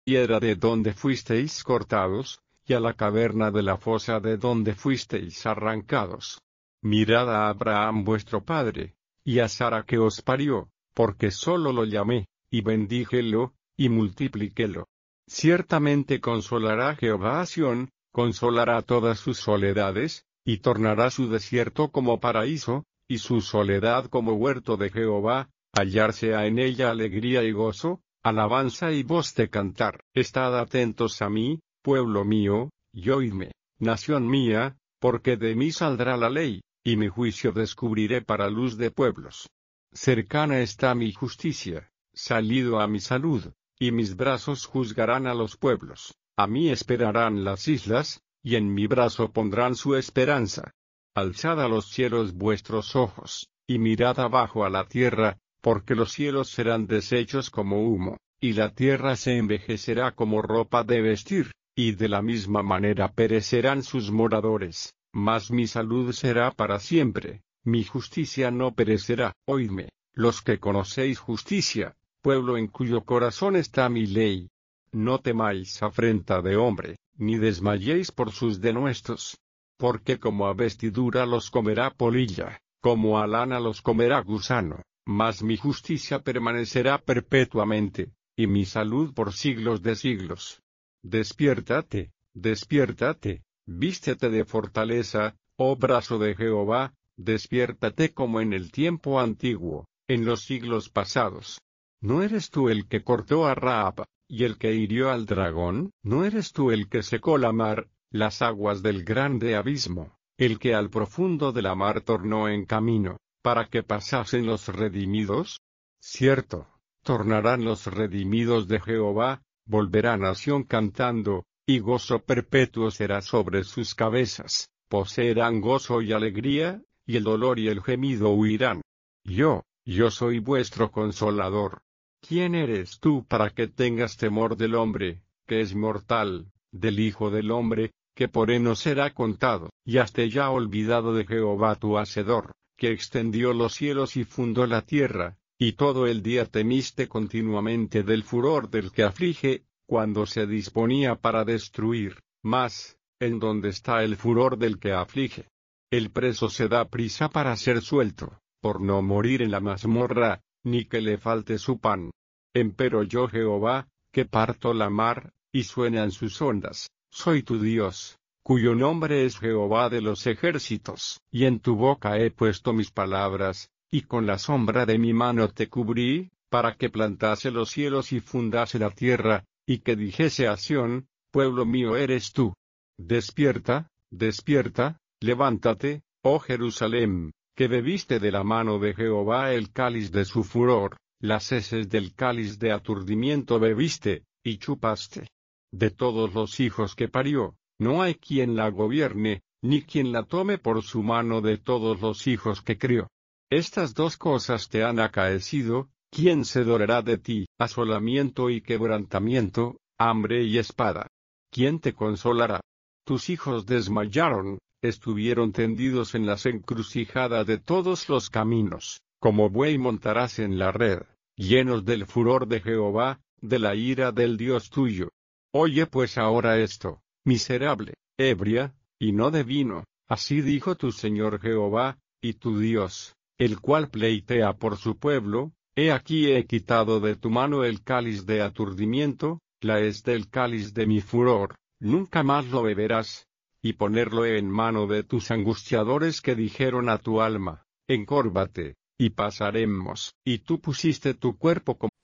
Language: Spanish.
piedra de donde fuisteis cortados, y a la caverna de la fosa de donde fuisteis arrancados. Mirad a Abraham vuestro padre, y a Sara que os parió, porque solo lo llamé, y bendíjelo, y multipliquélo. Ciertamente consolará Jehová a Sión, consolará todas sus soledades, y tornará su desierto como paraíso, y su soledad como huerto de Jehová, hallarse en ella alegría y gozo, alabanza y voz de cantar. Estad atentos a mí, pueblo mío, y oídme, nación mía, porque de mí saldrá la ley, y mi juicio descubriré para luz de pueblos. Cercana está mi justicia, salido a mi salud, y mis brazos juzgarán a los pueblos. A mí esperarán las islas, y en mi brazo pondrán su esperanza. Alzad a los cielos vuestros ojos, y mirad abajo a la tierra, porque los cielos serán deshechos como humo, y la tierra se envejecerá como ropa de vestir, y de la misma manera perecerán sus moradores, mas mi salud será para siempre, mi justicia no perecerá. Oídme, los que conocéis justicia, pueblo en cuyo corazón está mi ley. No temáis afrenta de hombre, ni desmayéis por sus denuestos. Porque como a vestidura los comerá polilla, como a lana los comerá gusano, mas mi justicia permanecerá perpetuamente, y mi salud por siglos de siglos. Despiértate, despiértate, vístete de fortaleza, oh brazo de Jehová, despiértate como en el tiempo antiguo, en los siglos pasados. ¿No eres tú el que cortó a Rahab, y el que hirió al dragón? ¿No eres tú el que secó la mar, las aguas del grande abismo, el que al profundo de la mar tornó en camino, para que pasasen los redimidos? Cierto, tornarán los redimidos de Jehová, volverán a Sión cantando, y gozo perpetuo será sobre sus cabezas, poseerán gozo y alegría, y el dolor y el gemido huirán. Yo soy vuestro consolador. ¿Quién eres tú para que tengas temor del hombre, que es mortal, del Hijo del hombre, que por heno será contado? Y has ya olvidado de Jehová tu Hacedor, que extendió los cielos y fundó la tierra, y todo el día temiste continuamente del furor del que aflige, cuando se disponía para destruir. Mas, ¿en dónde está el furor del que aflige? El preso se da prisa para ser suelto, por no morir en la mazmorra, ni que le falte su pan. Empero yo Jehová, que parto la mar, y suenan sus ondas, soy tu Dios, cuyo nombre es Jehová de los ejércitos. Y en tu boca he puesto mis palabras, y con la sombra de mi mano te cubrí, para que plantase los cielos y fundase la tierra, y que dijese a Sión, pueblo mío eres tú. Despierta, despierta, levántate, oh Jerusalem, que bebiste de la mano de Jehová el cáliz de su furor, las heces del cáliz de aturdimiento bebiste, y chupaste. De todos los hijos que parió, no hay quien la gobierne, ni quien la tome por su mano de todos los hijos que crió. Estas dos cosas te han acaecido, ¿quién se dolerá de ti? Asolamiento y quebrantamiento, hambre y espada. ¿Quién te consolará? Tus hijos desmayaron, estuvieron tendidos en las encrucijadas de todos los caminos, como buey montarás en la red, llenos del furor de Jehová, de la ira del Dios tuyo. Oye pues ahora esto, miserable, ebria, y no de vino, así dijo tu Señor Jehová, y tu Dios, el cual pleitea por su pueblo, he aquí he quitado de tu mano el cáliz de aturdimiento, la hez del cáliz de mi furor, nunca más lo beberás, y ponerlo en mano de tus angustiadores que dijeron a tu alma, encórvate, y pasaremos. Y tú pusiste tu cuerpo como